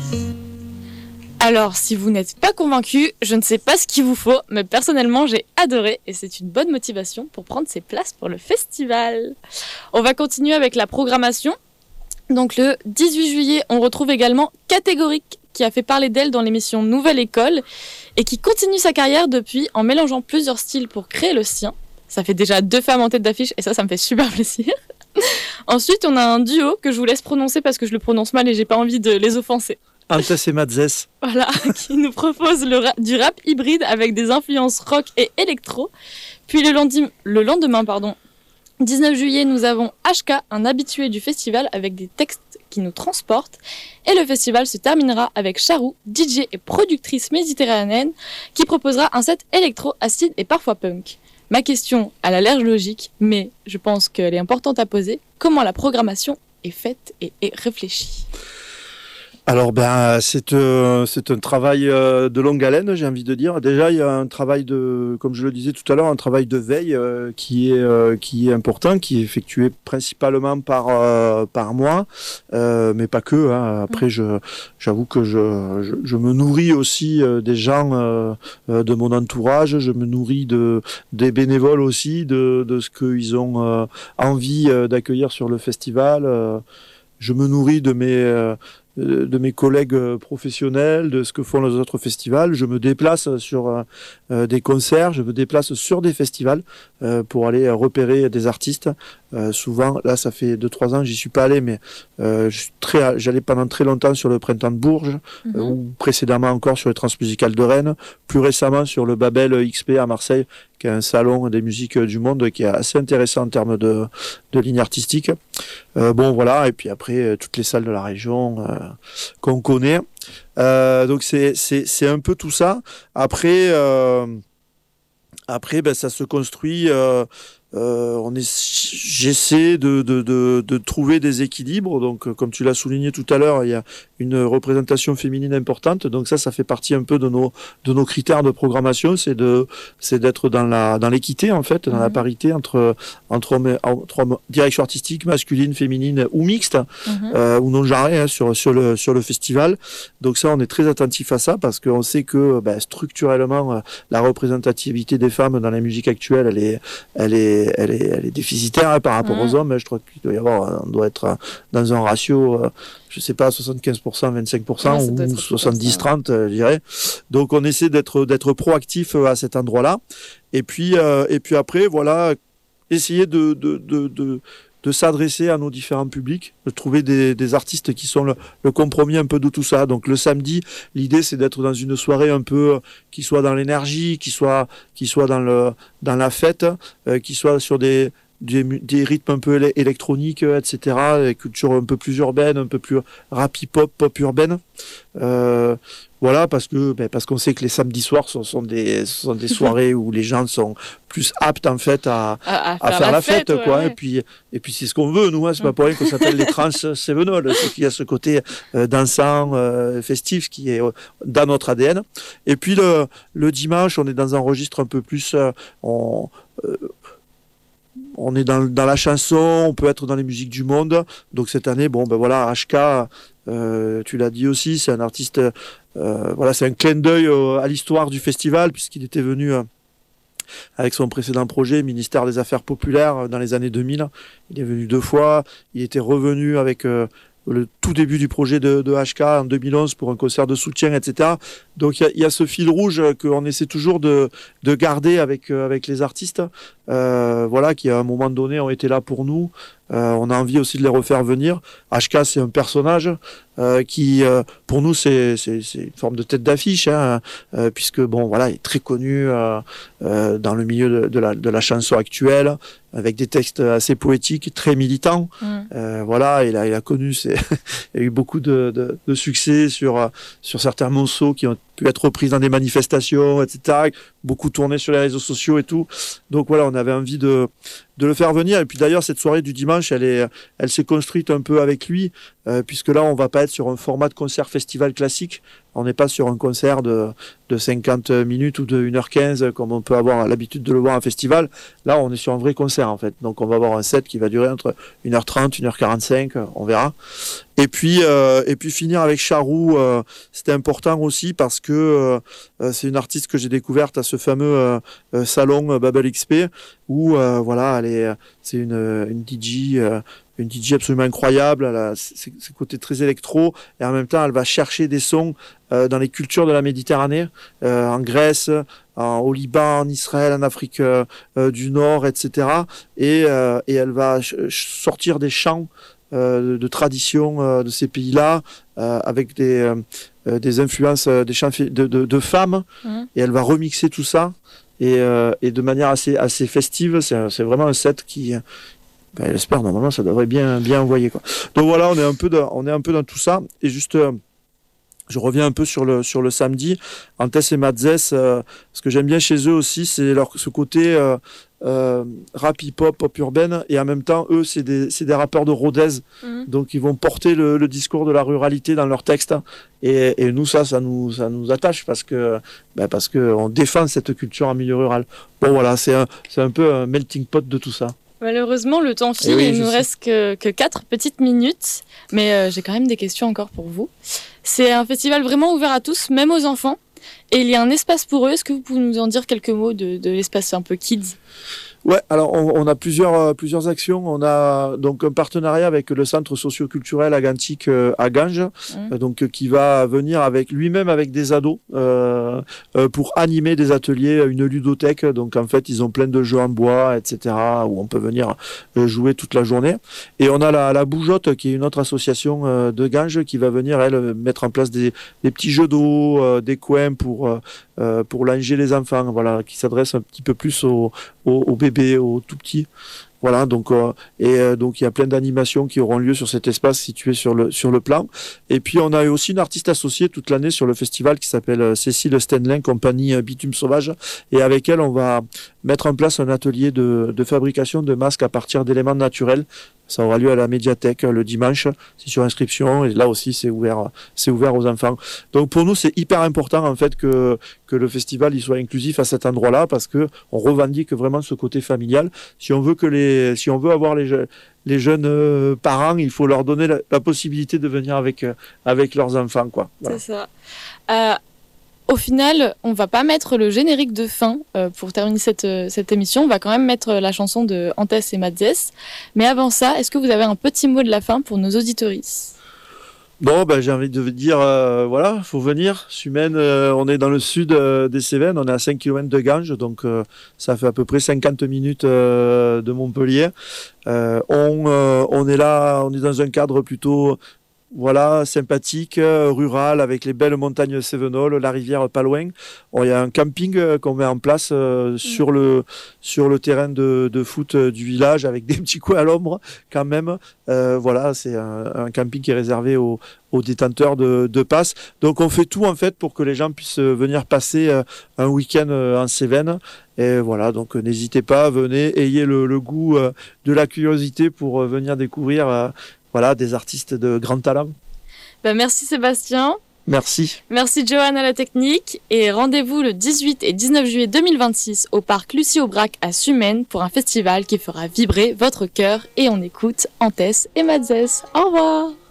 Alors, si vous n'êtes pas convaincu, je ne sais pas ce qu'il vous faut, mais personnellement, j'ai adoré et c'est une bonne motivation pour prendre ses places pour le festival. On va continuer avec la programmation. Donc, le 18 juillet, on retrouve également Catégorique, qui a fait parler d'elle dans l'émission Nouvelle École et qui continue sa carrière depuis en mélangeant plusieurs styles pour créer le sien. Ça fait déjà 2 femmes en tête d'affiche et ça me fait super plaisir. Ensuite, on a un duo que je vous laisse prononcer parce que je le prononce mal et j'ai pas envie de les offenser. Antes et Madzes. Voilà, qui nous propose du rap hybride avec des influences rock et électro. Puis le lendemain, 19 juillet, nous avons HK, un habitué du festival avec des textes qui nous transportent. Et le festival se terminera avec Charou, DJ et productrice méditerranéenne, qui proposera un set électro, acide et parfois punk. Ma question, elle a l'air logique, mais je pense qu'elle est importante à poser. Comment la programmation est faite et est réfléchie ? Alors c'est un travail de longue haleine, j'ai envie de dire. Déjà il y a un travail comme je le disais tout à l'heure, un travail de veille qui est important, qui est effectué principalement par moi, mais pas que. Hein. Après j'avoue que je me nourris aussi des gens de mon entourage, je me nourris des bénévoles aussi, de ce qu'ils ont envie d'accueillir sur le festival. Je me nourris de mes collègues professionnels, de ce que font les autres festivals. Je me déplace sur des concerts, je me déplace sur des festivals pour aller repérer des artistes. Souvent, là, ça fait 2-3 ans, j'y suis pas allé, mais j'allais pendant très longtemps sur le Printemps de Bourges, ou précédemment encore sur le Transmusical de Rennes, plus récemment sur le Babel XP à Marseille, qui est un salon des musiques du monde qui est assez intéressant en termes de ligne artistique. Voilà, et puis après, toutes les salles de la région qu'on connaît. Donc c'est un peu tout ça. Après, ça se construit. J'essaie de trouver des équilibres. Donc, comme tu l'as souligné tout à l'heure, il y a une représentation féminine importante. Donc ça fait partie un peu de nos critères de programmation. C'est d'être dans l'équité en fait, dans la parité entre direction artistique, masculine, féminine ou mixte ou non genrée sur le festival. Donc ça, on est très attentif à ça parce qu'on sait que structurellement, la représentativité des femmes dans la musique actuelle, elle est déficitaire par rapport aux hommes. Je crois on doit être dans un ratio, je sais pas, 75%, 25% ou 70-30, je dirais. Donc on essaie d'être proactif à cet endroit-là. Et puis après, voilà, essayer de s'adresser à nos différents publics, de trouver des artistes qui sont le compromis un peu de tout ça. Donc le samedi, l'idée c'est d'être dans une soirée un peu qui soit dans l'énergie, qui soit dans la fête, qui soit sur des rythmes un peu électroniques, etc., des cultures un peu plus urbaines, un peu plus rap hip-hop, pop urbaine. Voilà, parce qu'on sait que les samedis soirs sont des soirées où les gens sont plus aptes en fait à faire la fête, quoi. Ouais. Et puis c'est ce qu'on veut, nous, hein, c'est pas pour rien qu'on s'appelle les trans Sévenol, c'est qu'il y a ce côté dansant, festif qui est dans notre ADN. Et puis le dimanche, on est dans un registre un peu plus on est dans la chanson, on peut être dans les musiques du monde. Donc cette année, voilà, HK, tu l'as dit aussi, c'est un artiste, c'est un clin d'œil à l'histoire du festival, puisqu'il était venu avec son précédent projet, Ministère des Affaires Populaires, dans les années 2000. Il est venu 2 fois, il était revenu avec le tout début du projet de HK en 2011 pour un concert de soutien, etc. Donc il y a ce fil rouge qu'on essaie toujours de garder avec les artistes, qui à un moment donné ont été là pour nous. On a envie aussi de les refaire venir. HK, c'est un personnage qui, pour nous, c'est une forme de tête d'affiche, hein, puisque il est très connu dans le milieu de la chanson actuelle, avec des textes assez poétiques, très militants. Il a connu, il y a eu beaucoup de succès sur certains morceaux qui ont pu être repris dans des manifestations, etc., beaucoup tourné sur les réseaux sociaux et tout. Donc voilà, on avait envie de le faire venir. Et puis d'ailleurs, cette soirée du dimanche, elle s'est construite un peu avec lui. puisque là, on va pas être sur un format de concert festival classique. On n'est pas sur un concert de 50 minutes ou de 1h15 comme on peut avoir l'habitude de le voir en festival. Là, on est sur un vrai concert en fait. Donc on va avoir un set qui va durer entre 1h30, 1h45, on verra. Et puis finir avec Charou, c'était important aussi parce que c'est une artiste que j'ai découverte à ce fameux salon Babel XP où voilà, c'est une DJ. Une DJ absolument incroyable, elle a ses côtés très électro, et en même temps elle va chercher des sons dans les cultures de la Méditerranée, en Grèce, au Liban, en Israël, en Afrique du Nord, etc. Et elle va sortir des chants de tradition de ces pays-là, avec des influences, des chants de femmes, et elle va remixer tout ça, et de manière assez festive. C'est vraiment un set qui... j'espère, normalement, ça devrait bien envoyer, quoi. Donc voilà, on est un peu dans tout ça. Et juste, je reviens un peu sur le samedi. Antès et Madzes, ce que j'aime bien chez eux aussi, c'est ce côté rap hip-hop, pop urbaine. Et en même temps, eux, c'est des rappeurs de Rodez. Donc, ils vont porter le discours de la ruralité dans leurs textes. Et nous, ça nous attache parce que on défend cette culture en milieu rural. Bon, voilà, c'est un peu un melting pot de tout ça. Malheureusement, le temps file, il nous reste que 4 petites minutes, mais j'ai quand même des questions encore pour vous. C'est un festival vraiment ouvert à tous, même aux enfants, et il y a un espace pour eux. Est-ce que vous pouvez nous en dire quelques mots de l'espace un peu kids ? Ouais, alors on a plusieurs actions. On a donc un partenariat avec le centre socio-culturel Agantique à Ganges, donc qui va venir avec des ados pour animer des ateliers, une ludothèque. Donc en fait, ils ont plein de jeux en bois, etc., où on peut venir jouer toute la journée. Et on a la Bougeotte, qui est une autre association de Ganges, qui va venir elle mettre en place des petits jeux d'eau, des coins pour langer les enfants, voilà, qui s'adresse un petit peu plus aux bébés, aux tout petits. Voilà, donc donc il y a plein d'animations qui auront lieu sur cet espace situé sur le plan. Et puis on a aussi une artiste associée toute l'année sur le festival qui s'appelle Cécile Stenlin, compagnie Bitume Sauvage, et avec elle on va mettre en place un atelier de fabrication de masques à partir d'éléments naturels. Ça aura lieu à la médiathèque le dimanche, c'est sur inscription, et là aussi c'est ouvert aux enfants. Donc pour nous c'est hyper important en fait que le festival il soit inclusif à cet endroit-là, parce que on revendique vraiment ce côté familial. Si on veut avoir les jeunes parents, il faut leur donner la possibilité de venir avec leurs enfants, quoi. Voilà. C'est ça. Au final, on va pas mettre le générique de fin pour terminer cette émission. On va quand même mettre la chanson de Antès et Madzes. Mais avant ça, est-ce que vous avez un petit mot de la fin pour nos auditoristes ? Bon, j'ai envie de dire, voilà, faut venir. Sumène, on est dans le sud des Cévennes, on est à 5 km de Ganges, donc ça fait à peu près 50 minutes de Montpellier. On est là, on est dans un cadre plutôt... Voilà, sympathique, rural, avec les belles montagnes cévenoles, la rivière pas loin. Il y a un camping qu'on met en place sur le terrain de foot du village, avec des petits coins à l'ombre quand même. Voilà, c'est un camping qui est réservé aux détenteurs de passe. Donc on fait tout en fait pour que les gens puissent venir passer un week-end en Cévennes. Et voilà, donc n'hésitez pas, venez, ayez le goût de la curiosité pour venir découvrir voilà, des artistes de grand talent. Merci Sébastien. Merci. Merci Johan à la technique. Et rendez-vous le 18 et 19 juillet 2026 au parc Lucie-Aubrac à Sumène pour un festival qui fera vibrer votre cœur. Et on écoute Antès et Madzes. Au revoir.